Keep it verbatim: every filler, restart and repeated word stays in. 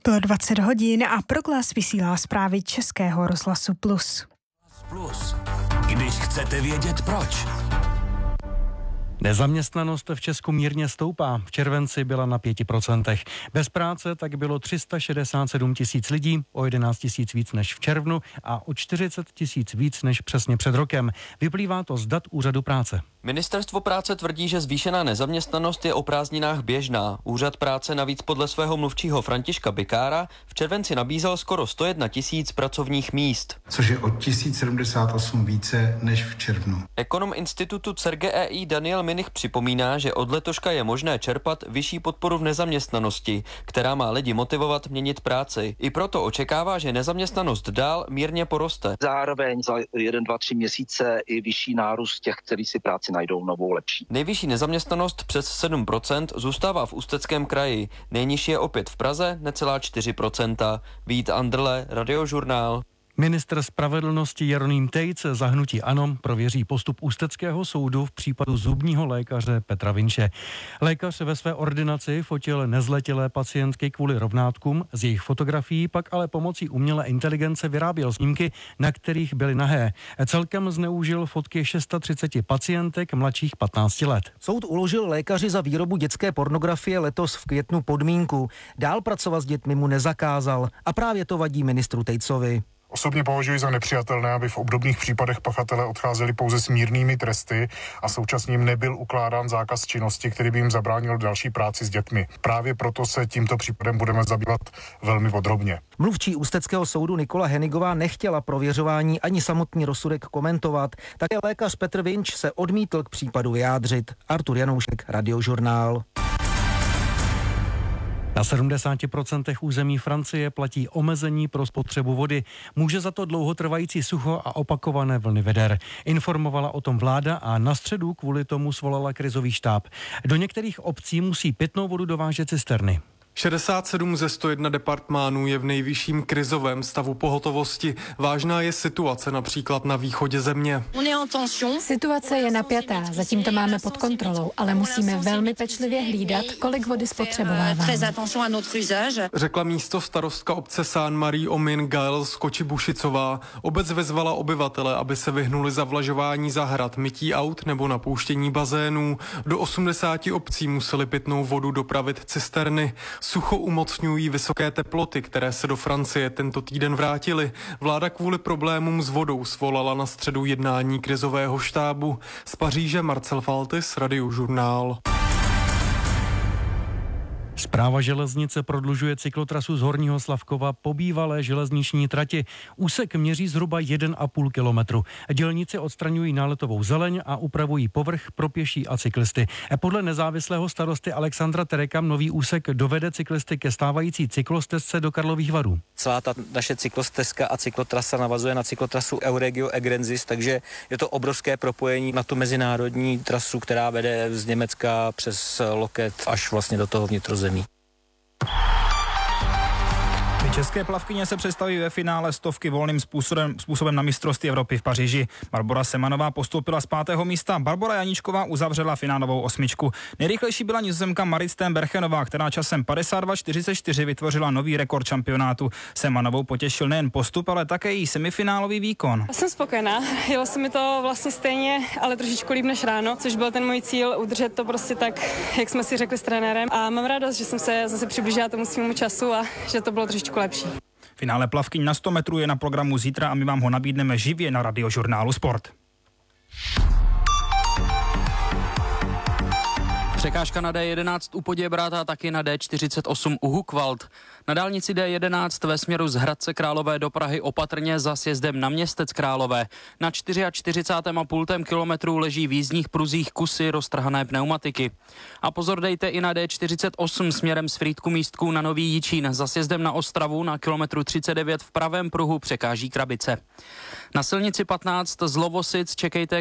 Bylo dvacet hodin a Proglas vysílá zprávy Českého rozhlasu Plus. Plus. Když chcete vědět proč. Nezaměstnanost v Česku mírně stoupá. V červenci byla na pěti procentech. Bez práce tak bylo tři sta šedesát sedm tisíc lidí, o jedenáct tisíc víc než v červnu a o čtyřicet tisíc víc než přesně před rokem. Vyplývá to z dat Úřadu práce. Ministerstvo práce tvrdí, že zvýšená nezaměstnanost je o prázdninách běžná. Úřad práce navíc podle svého mluvčího Františka Bikára v červenci nabízel skoro sto jedna tisíc pracovních míst. Což je o tisíc sedmdesát osm více než v červnu. Ekonom institutu C E R G E I Daniel Minich připomíná, že od letoška je možné čerpat vyšší podporu v nezaměstnanosti, která má lidi motivovat měnit práci. I proto očekává, že nezaměstnanost dál mírně poroste. Zároveň za jeden, dva, tři měsíce i vyšší nárůst těch, kteří si práci najdou novou lepší. Nejvyšší nezaměstnanost přes sedm procent zůstává v Ústeckém kraji. Nejnižší je opět v Praze, necelá čtyři procenta. Vít Andrle, Radiožurnál. Ministr spravedlnosti Jeroným Tejc za hnutí ANO prověří postup Ústeckého soudu v případu zubního lékaře Petra Vinče. Lékař ve své ordinaci fotil nezletilé pacientky kvůli rovnátkům, z jejich fotografií pak ale pomocí umělé inteligence vyráběl snímky, na kterých byly nahé. Celkem zneužil fotky třicet šest pacientek mladších patnácti let. Soud uložil lékaři za výrobu dětské pornografie letos v květnu podmínku. Dál pracovat s dětmi mu nezakázal a právě to vadí ministru Tejcovi. Osobně považuji za nepřijatelné, aby v obdobných případech pachatelé odcházeli pouze s mírnými tresty a současně jim nebyl ukládán zákaz činnosti, který by jim zabránil další práci s dětmi. Právě proto se tímto případem budeme zabývat velmi podrobně. Mluvčí Ústeckého soudu Nikola Henigová nechtěla prověřování ani samotný rozsudek komentovat. Také lékař Petr Vinč se odmítl k případu vyjádřit. Artur Janoušek, Radiožurnál. Na sedmdesáti procentech území Francie platí omezení pro spotřebu vody. Může za to dlouhotrvající sucho a opakované vlny veder. Informovala o tom vláda a na středu kvůli tomu svolala krizový štáb. Do některých obcí musí pitnou vodu dovážet cisterny. šedesát sedm ze sto jedna departmánů je v nejvyšším krizovém stavu pohotovosti. Vážná je situace například na východě země. Situace je napjatá, zatím to máme pod kontrolou, ale musíme velmi pečlivě hlídat, kolik vody spotřebováváme. Řekla místo starostka obce Saint-Marie-aux-Mines Gaëlle Skoči-Bušicová. Obec vezvala obyvatele, aby se vyhnuli zavlažování zahrad, mytí aut nebo napouštění bazénů. Do osmdesáti obcí museli pitnou vodu dopravit cisterny. Sucho umocňují vysoké teploty, které se do Francie tento týden vrátily. Vláda kvůli problémům s vodou svolala na středu jednání krizového štábu. Z Paříže Marcel Faltis, Radiožurnál. Správa železnice prodlužuje cyklotrasu z Horního Slavkova po bývalé železniční trati. Úsek měří zhruba jeden a půl kilometru. Dělníci odstraňují náletovou zeleň a upravují povrch pro pěší a cyklisty. Podle nezávislého starosty Alexandra Tereka nový úsek dovede cyklisty ke stávající cyklostezce do Karlových Varů. Celá ta naše cyklostezka a cyklotrasa navazuje na cyklotrasu Euregio Egrensis, takže je to obrovské propojení na tu mezinárodní trasu, která vede z Německa přes Loket až vlastně do toho vnitrozemí. České plavkyně se představí ve finále stovky volným způsobem, způsobem na mistrovství Evropy v Paříži. Barbora Semanová postoupila z pátého místa, Barbora Janíčková uzavřela finálovou osmičku. Nejrychlejší byla Nizozemka Marit Steenbergenová, která časem padesát dva čtyřicet čtyři vytvořila nový rekord šampionátu. Semanovou potěšil nejen postup, ale také její semifinálový výkon. Já jsem spokojená, jelo se mi to vlastně stejně, ale trošičku líp než ráno, což byl ten můj cíl, udržet to prostě tak, jak jsme si řekli s trenérem. A mám radost, že jsem se zase přiblížila tomu svému času a že to bylo trošičku lepší. Finále plavkyň na sto metrů je na programu zítra a my vám ho nabídneme živě na Radiožurnálu Sport. Překážka na D jedenáct u Poděbrad a taky na D čtyřicet osm u Hukvald. Na dálnici D jedenáct ve směru z Hradce Králové do Prahy opatrně za sjezdem na Městec Králové. Na čtyřicátém čtvrtém a půl kilometru leží v jízdních pruzích kusy roztrhané pneumatiky. A pozor dejte i na D čtyřicet osm směrem z Frýdku Místků na Nový Jičín. Za sjezdem na Ostravu na kilometru třicet devět v pravém pruhu překáží krabice. Na silnici patnáct z Lovosic čekejte